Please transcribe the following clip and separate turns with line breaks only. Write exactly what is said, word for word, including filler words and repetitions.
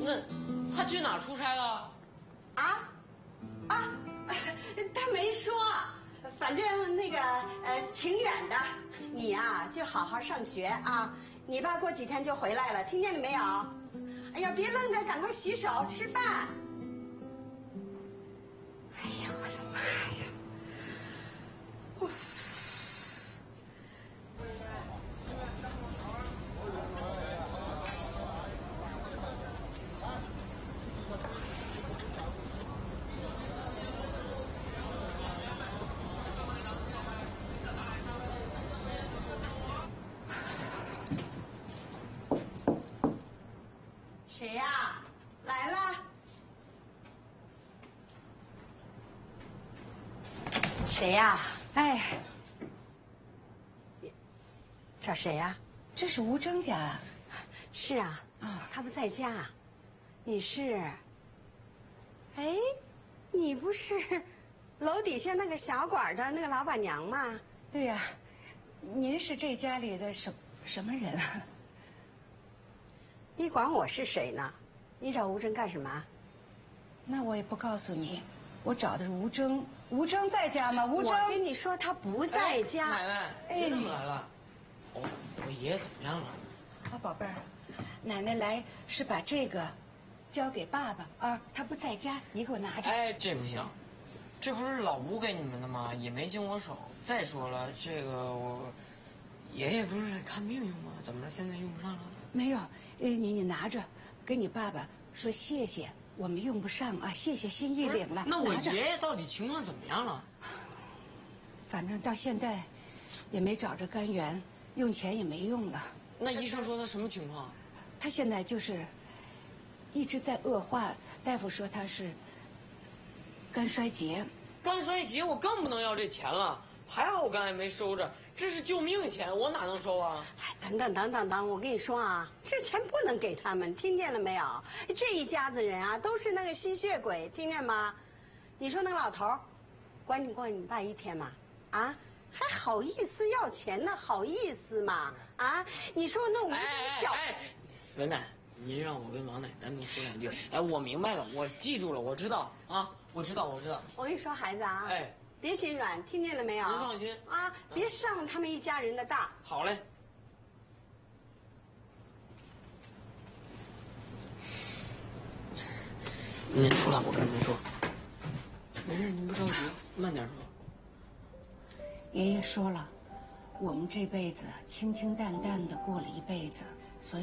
那他去哪儿出差了？
啊？啊？他没说，反正那个呃挺远的。你呀、啊、就好好上学啊。你爸过几天就回来了，听见了没有？哎呀，别愣着，赶快洗手吃饭。哎呀，我的妈呀！我。谁呀？来了。谁呀？
哎，
找谁呀？
这是吴征家啊。
是啊。啊，他不在家。你是？哎，你不是楼底下那个小馆的那个老板娘吗？
对呀，您是这家里的什什么人啊？
你管我是谁呢？你找吴征干什么？
那我也不告诉你，我找的是吴征。吴征在家吗？吴征，
我跟你说他不在家。
奶奶，你怎么来了？我我爷爷怎么样了？
啊，宝贝儿，奶奶来是把这个交给爸爸啊，他不在家，你给我拿着。
哎，这不行，这不是老吴给你们的吗？也没经我手。再说了，这个我爷爷不是来看病用吗？怎么了？现在用不上了？
没有，呃，你你拿着，跟你爸爸说谢谢，我们用不上啊，谢谢心意领了。
那我爷爷到底情况怎么样了？
反正到现在，也没找着肝源，用钱也没用了。
那医生说他什么情况？
他现在就是一直在恶化，大夫说他是肝衰竭。
肝衰竭，我更不能要这钱了。还好我刚才没收着，这是救命钱，我哪能收啊？
哎，等等等等等，我跟你说啊，这钱不能给他们，听见了没有？这一家子人啊，都是那个吸血鬼，听见吗？你说那个老头儿，管你过你爸一天吗？啊，还好意思要钱呢？好意思吗？啊，你说那吴征小……
哎哎哎，文奶，您让我跟王奶单独说两句。哎，我明白了，我记住了，我知道啊，我知道，我知道。
我跟你说，孩子啊，
哎。
别心软，听见了没有？
您放心
啊，别上了他们一家人的当。
好嘞。您出来，我跟您说。没事，您不着急，慢点说。
爷爷说了，我们这辈子清清淡淡的过了一辈子，